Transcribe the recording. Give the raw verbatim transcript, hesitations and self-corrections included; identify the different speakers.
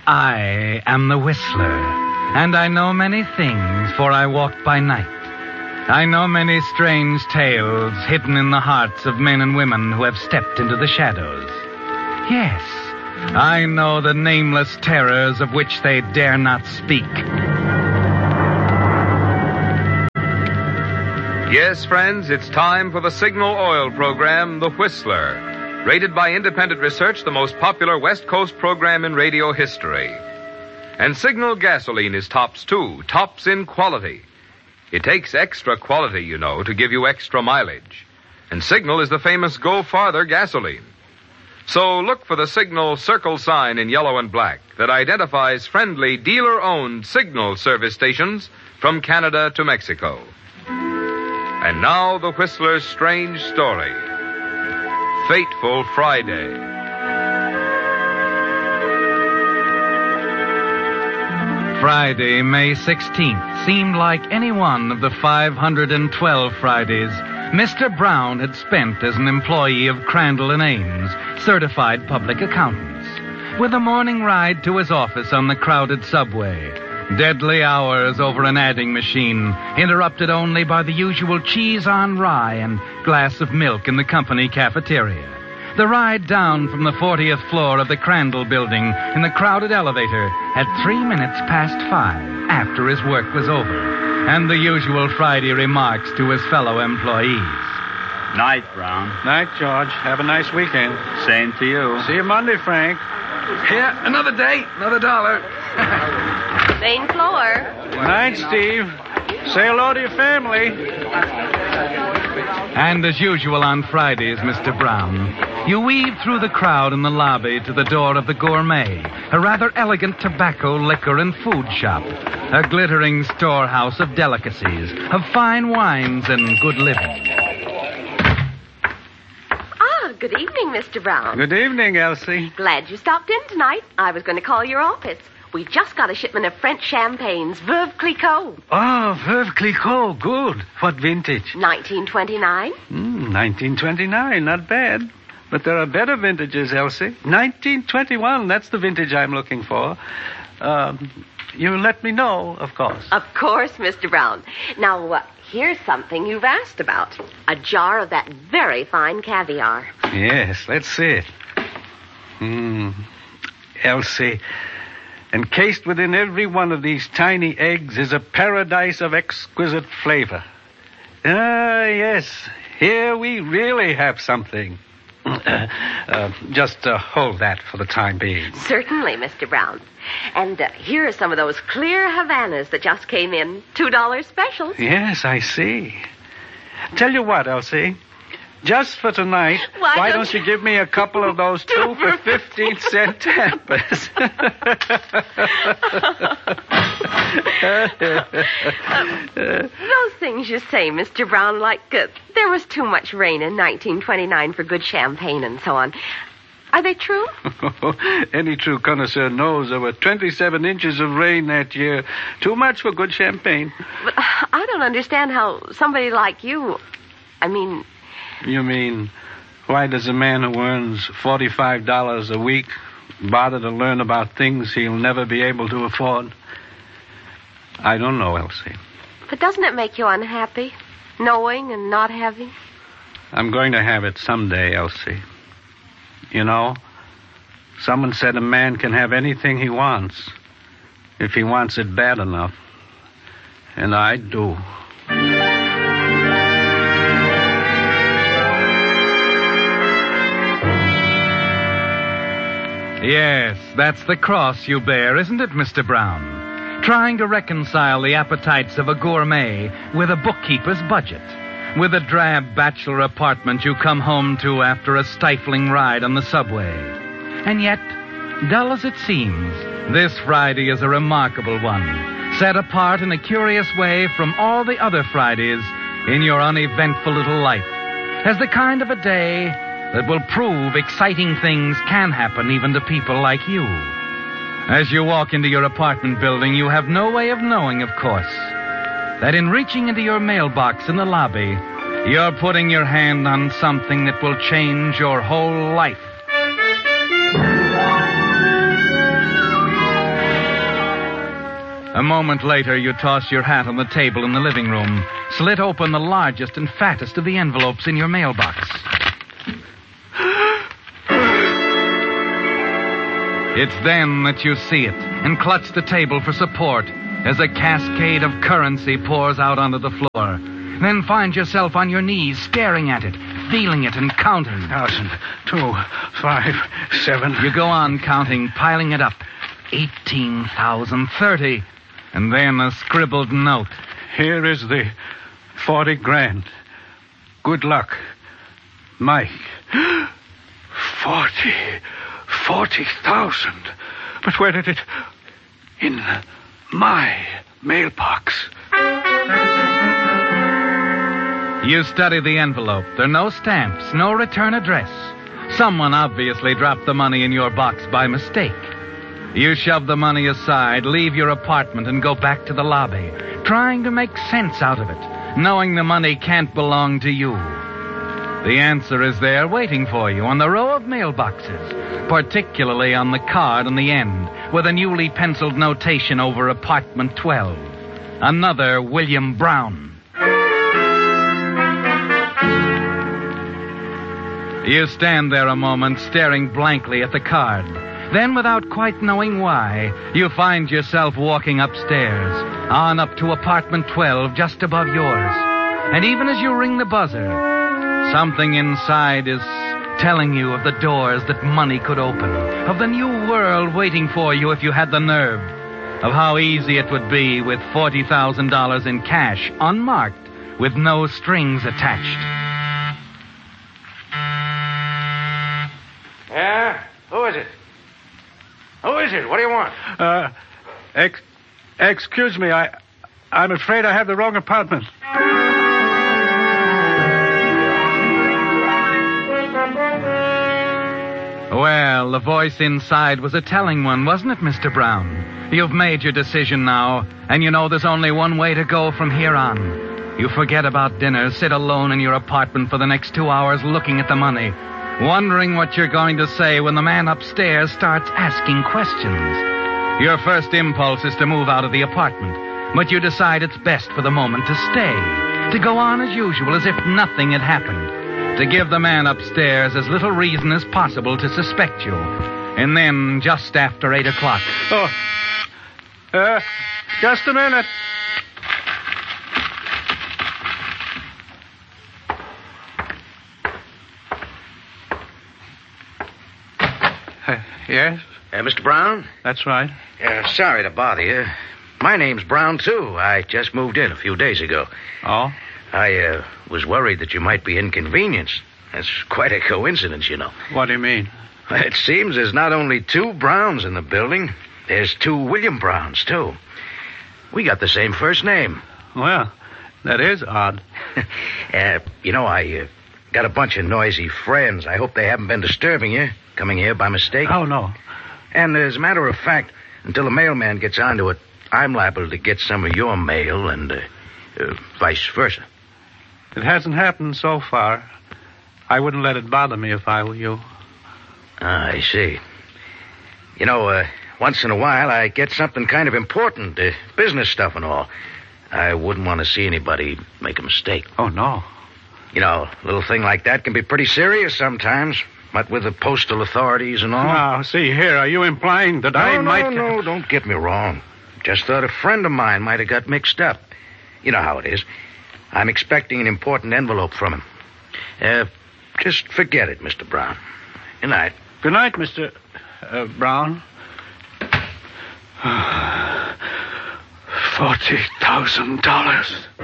Speaker 1: I am the Whistler, and I know many things, for I walk by night. I know many strange tales hidden in the hearts of men and women who have stepped into the shadows. Yes, I know the nameless terrors of which they dare not speak.
Speaker 2: Yes, friends, it's time for the Signal Oil program, The Whistler. Rated by independent research, the most popular West Coast program in radio history. And Signal gasoline is tops, too. Tops in quality. It takes extra quality, you know, to give you extra mileage. And Signal is the famous Go Farther gasoline. So look for the Signal circle sign in yellow and black that identifies friendly dealer-owned Signal service stations from Canada to Mexico. And now the Whistler's strange story. Fateful Friday.
Speaker 1: Friday, May sixteenth, seemed like any one of the five hundred twelve Fridays Mister Brown had spent as an employee of Crandall and Ames, certified public accountants, with a morning ride to his office on the crowded subway. Deadly hours over an adding machine, interrupted only by the usual cheese on rye and glass of milk in the company cafeteria. The ride down from the fortieth floor of the Crandall building in the crowded elevator at three minutes past five after his work was over, and the usual Friday remarks to his fellow employees.
Speaker 3: Night, Brown.
Speaker 4: Night, George. Have a nice weekend.
Speaker 3: Same to you.
Speaker 4: See you Monday, Frank.
Speaker 5: Here, another day, another dollar.
Speaker 6: Main floor.
Speaker 4: Night, Steve. Say hello to your family.
Speaker 1: And as usual on Fridays, Mister Brown, you weave through the crowd in the lobby to the door of the Gourmet, a rather elegant tobacco, liquor, and food shop, a glittering storehouse of delicacies, of fine wines and good living.
Speaker 6: Ah, good evening, Mister Brown.
Speaker 4: Good evening, Elsie.
Speaker 6: Glad you stopped in tonight. I was going to call your office. We just got a shipment of French champagnes, Veuve Clicquot.
Speaker 4: Oh, Veuve Clicquot. Good. What vintage?
Speaker 6: nineteen twenty-nine.
Speaker 4: Mm, nineteen twenty-nine. Not bad. But there are better vintages, Elsie. nineteen twenty-one. That's the vintage I'm looking for. Um, you let me know, of course.
Speaker 6: Of course, Mister Brown. Now, uh, here's something you've asked about. A jar of that very fine caviar.
Speaker 4: Yes, let's see it. Hmm. Elsie, encased within every one of these tiny eggs is a paradise of exquisite flavor. Ah, yes. Here we really have something. Uh, uh, just uh, hold that for the time being.
Speaker 6: Certainly, Mister Brown. And uh, here are some of those clear Havanas that just came in. Two dollar specials.
Speaker 4: Yes, I see. Tell you what, Elsie. Just for tonight,
Speaker 6: why,
Speaker 4: why
Speaker 6: don't,
Speaker 4: don't you give me a couple of those two for fifteen cent tampers?
Speaker 6: uh, those things you say, Mister Brown, like uh, there was too much rain in nineteen twenty-nine for good champagne and so on. Are they true?
Speaker 4: Any true connoisseur knows there were twenty-seven inches of rain that year. Too much for good champagne.
Speaker 6: But uh, I don't understand how somebody like you, I mean...
Speaker 4: You mean, why does a man who earns forty-five dollars a week bother to learn about things he'll never be able to afford? I don't know, Elsie.
Speaker 6: But doesn't it make you unhappy, knowing and not having?
Speaker 4: I'm going to have it someday, Elsie. You know, someone said a man can have anything he wants if he wants it bad enough. And I do.
Speaker 1: Yes, that's the cross you bear, isn't it, Mister Brown? Trying to reconcile the appetites of a gourmet with a bookkeeper's budget, with a drab bachelor apartment you come home to after a stifling ride on the subway. And yet, dull as it seems, this Friday is a remarkable one, set apart in a curious way from all the other Fridays in your uneventful little life, as the kind of a day that will prove exciting things can happen even to people like you. As you walk into your apartment building, you have no way of knowing, of course, that in reaching into your mailbox in the lobby, you're putting your hand on something that will change your whole life. A moment later, you toss your hat on the table in the living room, slit open the largest and fattest of the envelopes in your mailbox. It's then that you see it and clutch the table for support as a cascade of currency pours out onto the floor. Then find yourself on your knees staring at it, feeling it and counting.
Speaker 4: Thousand, two, five, seven.
Speaker 1: You go on counting, piling it up. Eighteen thousand, thirty. And then a scribbled note.
Speaker 4: Here is the forty grand. Good luck. Mike. Forty. Forty thousand. But where did it... In my mailbox.
Speaker 1: You study the envelope. There are no stamps, no return address. Someone obviously dropped the money in your box by mistake. You shove the money aside, leave your apartment, and go back to the lobby, trying to make sense out of it, knowing the money can't belong to you. The answer is there waiting for you on the row of mailboxes, particularly on the card on the end, with a newly penciled notation over apartment twelve. Another William Brown. You stand there a moment, staring blankly at the card. Then, without quite knowing why, you find yourself walking upstairs, on up to apartment twelve, just above yours. And even as you ring the buzzer, something inside is telling you of the doors that money could open, of the new world waiting for you if you had the nerve, of how easy it would be with forty thousand dollars in cash, unmarked, with no strings attached.
Speaker 7: Yeah? Who is it? Who is it? What do you want?
Speaker 4: Uh, ex- excuse me, I, I'm afraid I have the wrong apartment.
Speaker 1: Well, the voice inside was a telling one, wasn't it, Mister Brown? You've made your decision now, and you know there's only one way to go from here on. You forget about dinner, sit alone in your apartment for the next two hours looking at the money, wondering what you're going to say when the man upstairs starts asking questions. Your first impulse is to move out of the apartment, but you decide it's best for the moment to stay, to go on as usual as if nothing had happened, to give the man upstairs as little reason as possible to suspect you. And then, just after eight o'clock...
Speaker 4: Oh, uh, just a minute. Uh, yes?
Speaker 7: Uh, Mister Brown?
Speaker 4: That's right.
Speaker 7: Uh, sorry to bother you. My name's Brown, too. I just moved in a few days ago.
Speaker 4: Oh?
Speaker 7: I uh, was worried that you might be inconvenienced. That's quite a coincidence, you know.
Speaker 4: What do you mean?
Speaker 7: It seems there's not only two Browns in the building. There's two William Browns, too. We got the same first name.
Speaker 4: Well, that is odd.
Speaker 7: uh, you know, I uh, got a bunch of noisy friends. I hope they haven't been disturbing you, coming here by mistake.
Speaker 4: Oh, no.
Speaker 7: And as a matter of fact, until the mailman gets onto it, I'm liable to get some of your mail and uh, uh, vice versa.
Speaker 4: It hasn't happened so far. I wouldn't let it bother me if I were you.
Speaker 7: Ah, I see. You know, uh, once in a while I get something kind of important, uh, business stuff and all. I wouldn't want to see anybody make a mistake.
Speaker 4: Oh, no.
Speaker 7: You know, a little thing like that can be pretty serious sometimes, what with the postal authorities and all.
Speaker 4: Now, see here, are you implying that
Speaker 7: no,
Speaker 4: I
Speaker 7: no,
Speaker 4: might...
Speaker 7: No, no, don't get me wrong. Just thought a friend of mine might have got mixed up. You know how it is. I'm expecting an important envelope from him. Uh, just forget it, Mister Brown. Good night.
Speaker 4: Good night, Mister Uh, Brown. Forty thousand dollars.